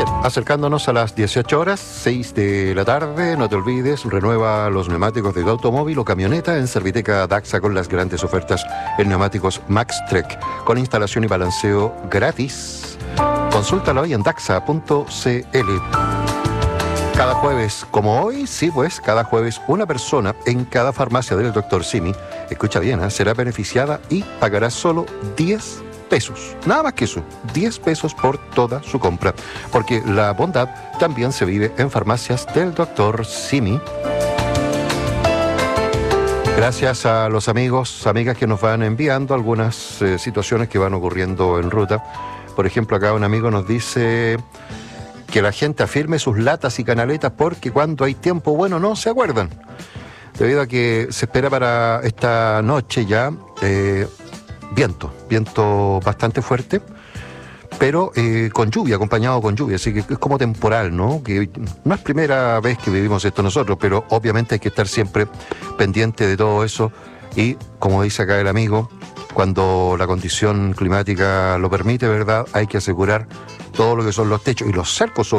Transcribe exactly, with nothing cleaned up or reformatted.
Bien, acercándonos a las dieciocho horas, seis de la tarde, no te olvides, renueva los neumáticos de tu automóvil o camioneta en Serviteca Daxa con las grandes ofertas en neumáticos MaxTrek, con instalación y balanceo gratis. Consúltalo hoy en daxa punto c l. Cada jueves, como hoy, sí pues, cada jueves una persona en cada farmacia del doctor Simi, escucha bien, ¿eh? será beneficiada y pagará solo diez pesos. Nada más que eso, diez pesos por toda su compra. Porque la bondad también se vive en farmacias del doctor Simi. Gracias a los amigos, amigas que nos van enviando algunas eh, situaciones que van ocurriendo en ruta. Por ejemplo, acá un amigo nos dice que la gente afirme sus latas y canaletas porque cuando hay tiempo bueno no se acuerdan. Debido a que se espera para esta noche ya eh, viento, viento bastante fuerte, pero eh, con lluvia, acompañado con lluvia, así que es como temporal, ¿no? Que no es primera vez que vivimos esto nosotros, pero obviamente hay que estar siempre pendiente de todo eso y, como dice acá el amigo, cuando la condición climática lo permite, ¿verdad? Hay que asegurar todo lo que son los techos y los cercos.